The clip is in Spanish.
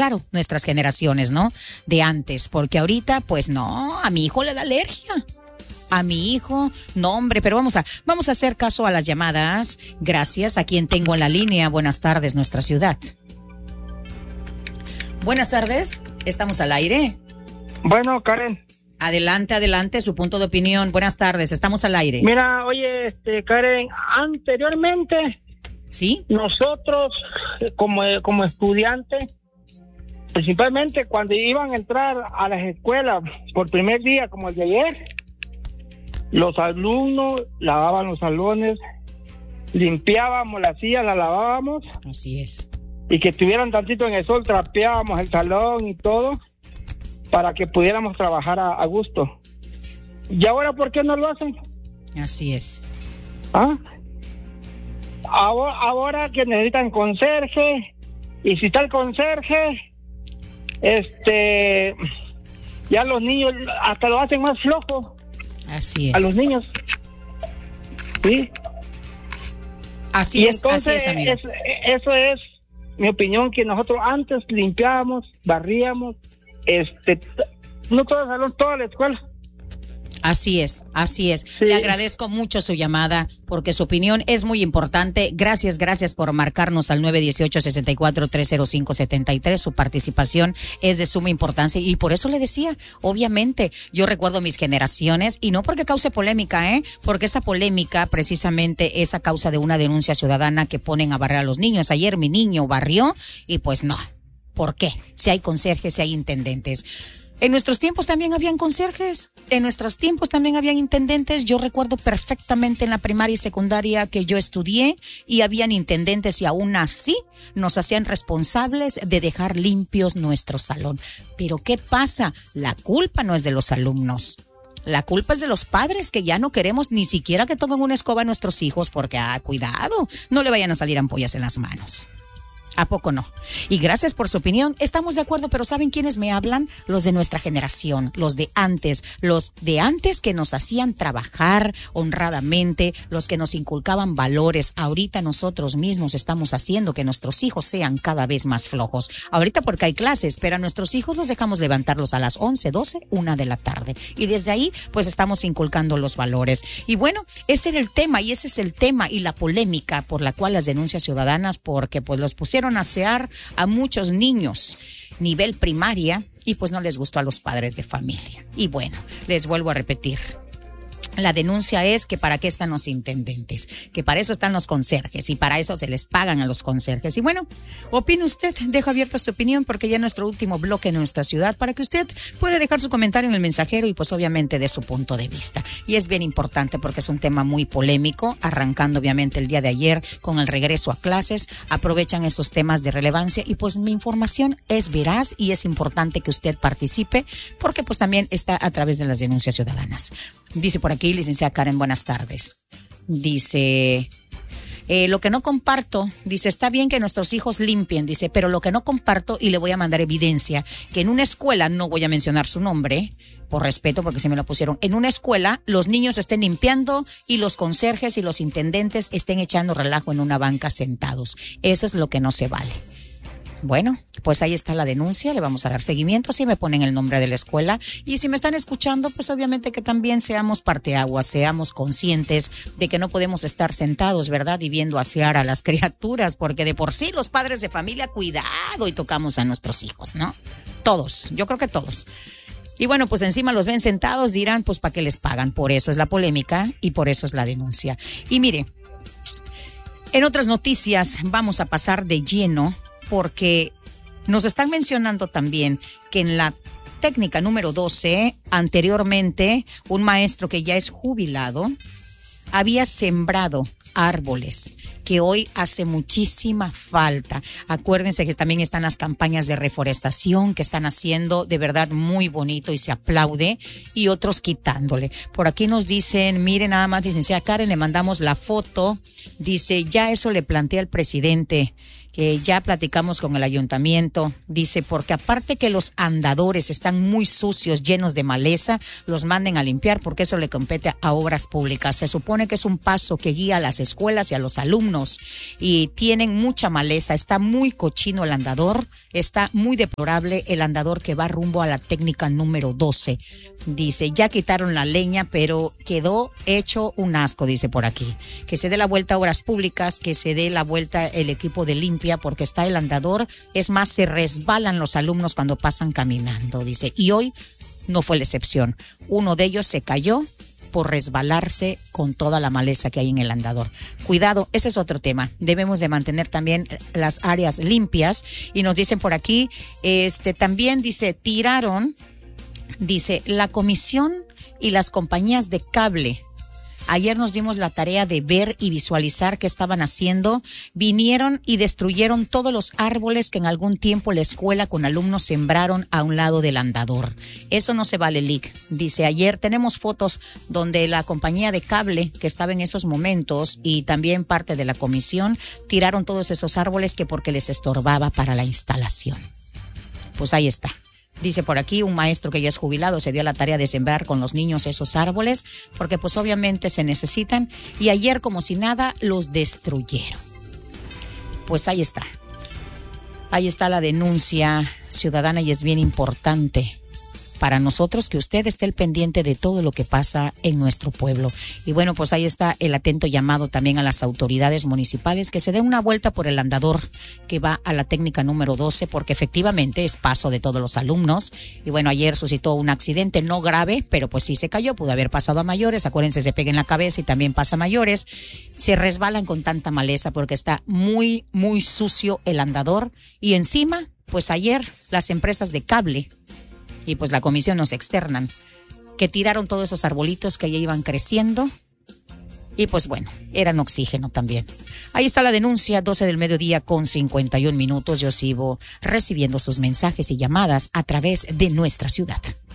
claro, nuestras generaciones, ¿no? De antes, porque ahorita, pues no, a mi hijo le da alergia. A mi hijo, no hombre, pero vamos a hacer caso a las llamadas. Gracias, a quien tengo en la línea. Buenas tardes, nuestra ciudad. Buenas tardes, estamos al aire. Bueno, Karen. Adelante, su punto de opinión. Buenas tardes, estamos al aire. Mira, oye, Karen, anteriormente, ¿sí? Nosotros, como estudiantes, principalmente cuando iban a entrar a las escuelas por primer día, como el de ayer, los alumnos lavaban los salones, limpiábamos las sillas, las lavábamos. Así es. Y que estuvieran tantito en el sol, trapeábamos el salón y todo, para que pudiéramos trabajar a gusto. ¿Y ahora por qué no lo hacen? Así es. ¿Ah? Ahora que necesitan conserje, y si está el conserje, ya los niños hasta lo hacen más flojo. Así es. A los niños. ¿Sí? Así es, amigo. Eso es mi opinión, que nosotros antes limpiábamos, barríamos, no todo el salón, toda la escuela. Así es. Sí. Le agradezco mucho su llamada porque su opinión es muy importante. Gracias por marcarnos al 918-64-305-73. Su participación es de suma importancia y por eso le decía, obviamente, yo recuerdo mis generaciones y no porque cause polémica, porque esa polémica precisamente es a causa de una denuncia ciudadana que ponen a barrer a los niños. Ayer mi niño barrió y pues no. ¿Por qué? Si hay conserjes, si hay intendentes. En nuestros tiempos también habían conserjes, en nuestros tiempos también habían intendentes. Yo recuerdo perfectamente en la primaria y secundaria que yo estudié y habían intendentes y aún así nos hacían responsables de dejar limpios nuestro salón. Pero ¿qué pasa? La culpa no es de los alumnos. La culpa es de los padres que ya no queremos ni siquiera que toquen una escoba a nuestros hijos porque, cuidado, no le vayan a salir ampollas en las manos. ¿A poco no? Y gracias por su opinión. Estamos de acuerdo, pero ¿saben quiénes me hablan? Los de nuestra generación, los de antes que nos hacían trabajar honradamente, los que nos inculcaban valores. Ahorita nosotros mismos estamos haciendo que nuestros hijos sean cada vez más flojos. Ahorita porque hay clases, pero a nuestros hijos los dejamos levantarlos a las 11, 12, 1 de la tarde. Y desde ahí, pues estamos inculcando los valores. Y bueno, ese era el tema y ese es el tema y la polémica por la cual las denuncias ciudadanas, porque pues los pusieron a asear a muchos niños nivel primaria y pues no les gustó a los padres de familia. Y bueno, les vuelvo a repetir. La denuncia es que para qué están los intendentes, que para eso están los conserjes y para eso se les pagan a los conserjes. Y bueno, opine usted, dejo abierta su opinión porque ya es nuestro último bloque en nuestra ciudad para que usted pueda dejar su comentario en el mensajero y pues obviamente de su punto de vista. Y es bien importante porque es un tema muy polémico, arrancando obviamente el día de ayer con el regreso a clases, aprovechan esos temas de relevancia y pues mi información es veraz y es importante que usted participe porque pues también está a través de las denuncias ciudadanas. Dice por aquí, licenciada Karen, buenas tardes. Dice, lo que no comparto, dice, está bien que nuestros hijos limpien, dice, pero lo que no comparto, y le voy a mandar evidencia, que en una escuela, no voy a mencionar su nombre, por respeto, porque se me lo pusieron, en una escuela los niños estén limpiando y los conserjes y los intendentes estén echando relajo en una banca sentados. Eso es lo que no se vale. Bueno, pues ahí está la denuncia, le vamos a dar seguimiento, si me ponen el nombre de la escuela y si me están escuchando, pues obviamente que también seamos parteaguas, seamos conscientes de que no podemos estar sentados, ¿verdad? Y viendo asear a las criaturas, porque de por sí los padres de familia, cuidado y tocamos a nuestros hijos, ¿no? Todos, yo creo que todos. Y bueno, pues encima los ven sentados, dirán, pues ¿para qué les pagan? Por eso es la polémica y por eso es la denuncia. Y mire, en otras noticias vamos a pasar de lleno porque nos están mencionando también que en la técnica número 12, anteriormente, un maestro que ya es jubilado había sembrado árboles que hoy hace muchísima falta. Acuérdense que también están las campañas de reforestación que están haciendo de verdad muy bonito y se aplaude y otros quitándole. Por aquí nos dicen, miren nada más, licenciada Karen, le mandamos la foto. Dice, ya eso le plantea al presidente que ya platicamos con el ayuntamiento, dice, porque aparte que los andadores están muy sucios, llenos de maleza, los manden a limpiar porque eso le compete a obras públicas. Se supone que es un paso que guía a las escuelas y a los alumnos y tienen mucha maleza, está muy cochino el andador, está muy deplorable el andador que va rumbo a la técnica número 12. Dice, ya quitaron la leña, pero quedó hecho un asco, dice por aquí. Que se dé la vuelta a obras públicas, que se dé la vuelta el equipo de limpia, porque está el andador, es más, se resbalan los alumnos cuando pasan caminando, dice, y hoy no fue la excepción. Uno de ellos se cayó por resbalarse con toda la maleza que hay en el andador. Cuidado, ese es otro tema. Debemos de mantener también las áreas limpias. Y nos dicen por aquí, también dice, tiraron, dice, la comisión y las compañías de cable. Ayer nos dimos la tarea de ver y visualizar qué estaban haciendo. Vinieron y destruyeron todos los árboles que en algún tiempo la escuela con alumnos sembraron a un lado del andador. Eso no se vale, Lick. Dice, ayer tenemos fotos donde la compañía de cable que estaba en esos momentos y también parte de la comisión tiraron todos esos árboles que porque les estorbaba para la instalación. Pues ahí está. Dice por aquí, un maestro que ya es jubilado se dio a la tarea de sembrar con los niños esos árboles porque pues obviamente se necesitan y ayer como si nada los destruyeron. Pues ahí está. Ahí está la denuncia ciudadana y es bien importante para nosotros que usted esté al pendiente de todo lo que pasa en nuestro pueblo. Y bueno, pues ahí está el atento llamado también a las autoridades municipales que se den una vuelta por el andador que va a la técnica número 12, porque efectivamente es paso de todos los alumnos. Y bueno, ayer suscitó un accidente no grave, pero pues sí se cayó, pudo haber pasado a mayores. Acuérdense, se pega en la cabeza y también pasa a mayores. Se resbalan con tanta maleza porque está muy, muy sucio el andador. Y encima, pues ayer las empresas de cable y pues la comisión nos externan, que tiraron todos esos arbolitos que ya iban creciendo y pues bueno, eran oxígeno también. Ahí está la denuncia, 12 del mediodía con 51 minutos. Yo sigo recibiendo sus mensajes y llamadas a través de nuestra ciudad.